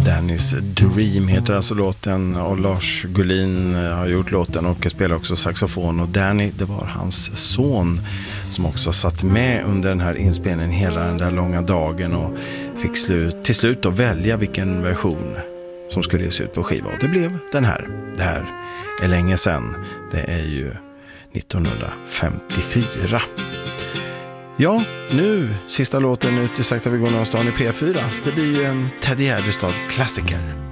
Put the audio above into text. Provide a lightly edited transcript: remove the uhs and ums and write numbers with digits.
Danny's Dream heter alltså låten, och Lars Gullin har gjort låten och spelar också saxofon, och Danny, det var hans son som också satt med under den här inspelningen hela den där långa dagen och fick till slut att välja vilken version som skulle ges ut på skiva, och det blev den här. Det här är länge sedan, det är ju 1954. Ja, nu sista låten ut i Sakta vi går någonstans i P4. Det blir ju en Teddy Gärdestad klassiker.